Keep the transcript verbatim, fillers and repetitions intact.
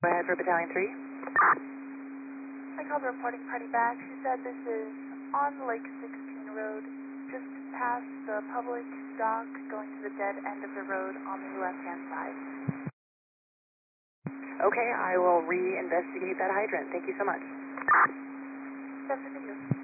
Go ahead for Battalion three. I called the reporting party back. She said this is on Lake sixteen Road, just past the public dock, going to the dead end of the road on the left-hand side. Okay, I will re-investigate that hydrant. Thank you so much. That's it for you.